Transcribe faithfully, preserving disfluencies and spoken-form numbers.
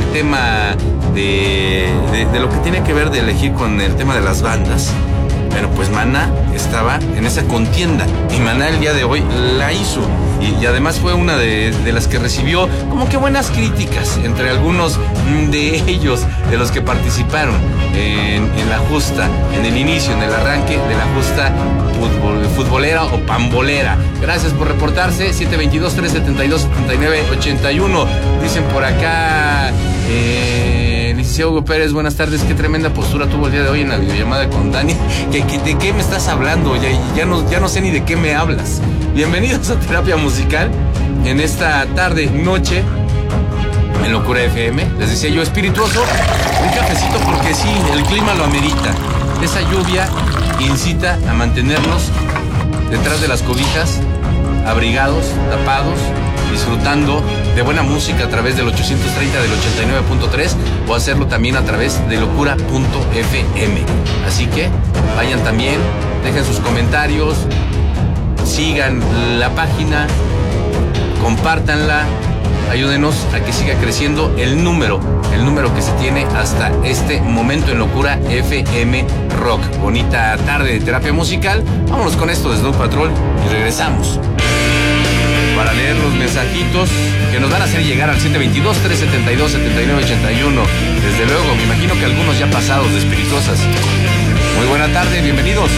tema de, de, de lo que tiene que ver de elegir con el tema de las bandas, bueno, pues Maná estaba en esa contienda y Maná el día de hoy la hizo y, y además fue una de, de las que recibió como que buenas críticas entre algunos de ellos, de los que participaron en, en la justa, en el inicio, en el arranque de la justa futbol, futbolera o pambolera. Gracias por reportarse. siete dos dos, tres siete dos, siete nueve ocho uno. Dicen por acá, eh, licenciado Hugo Pérez, buenas tardes. Qué tremenda postura tuvo el día de hoy en la videollamada con Dani. ¿Qué, qué, ¿De qué me estás hablando? Ya, ya, no, ya no sé ni de qué me hablas. Bienvenidos a Terapia Musical en esta tarde, noche, en Locura F M. Les decía yo, espirituoso, un cafecito porque sí, el clima lo amerita. Esa lluvia incita a mantenernos detrás de las cobijas, abrigados, tapados, disfrutando de buena música a través del ochocientos treinta del ochenta y nueve punto tres o hacerlo también a través de locura punto f m. Así que vayan también, dejen sus comentarios, sigan la página, compártanla, ayúdenos a que siga creciendo el número, el número que se tiene hasta este momento en Locura F M Rock. Bonita tarde de terapia musical. Vámonos con esto de Snow Patrol y regresamos para leer los mensajitos que nos van a hacer llegar al siete dos dos, tres siete dos, siete nueve ocho uno. Desde luego, me imagino que algunos ya pasados de espirituosas. Muy buena tarde, bienvenidos.